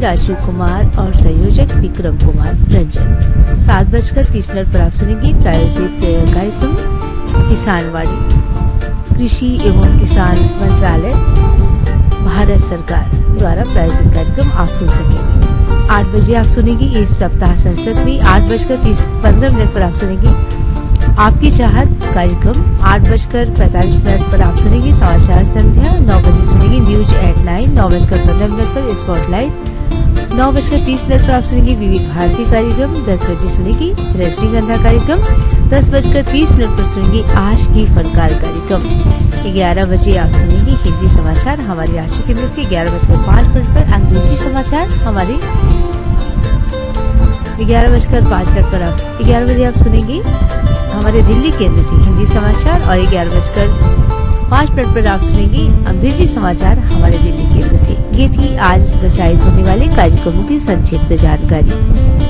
राजीव कुमार और संयोजक विक्रम कुमार रंजन। 7:30 पर आप सुनेंगे प्रायोजित कार्यक्रम किसानवाड़ी। कृषि एवं किसान मंत्रालय भारत सरकार द्वारा प्रायोजित कार्यक्रम आप सुन सकेंगे। 8 बजे आप सुनेंगे इस सप्ताह संसद में। 8:15 पर आप सुनेंगे आपकी चाहत कार्यक्रम। 8:45 पर आप सुनेंगे समाचार संध्या। 9 बजे सुनेंगे न्यूज एट 9। 9:15 पर स्पॉटलाइट। 9:30 पर आप सुनेंगे विविध भारती कार्यक्रम। 10 बजे सुनेंगी रजनीगंधा कार्यक्रम। 10:30 पर सुनेंगे आज की फनकार कार्यक्रम। 11 बजे आप सुनेंगे हिंदी समाचार हमारी राष्ट्रीय केंद्र से। 11:05 पर अंग्रेजी समाचार हमारे 11:05 पर आप 11 बजे आप सुनेंगे हमारे दिल्ली केंद्र से हिंदी समाचार और 11:05 पर आप सुनेंगे अंग्रेजी समाचार हमारे दिल्ली केंद्र से। ये थी आज प्रसारित होने वाले कार्यक्रमों की संक्षिप्त जानकारी।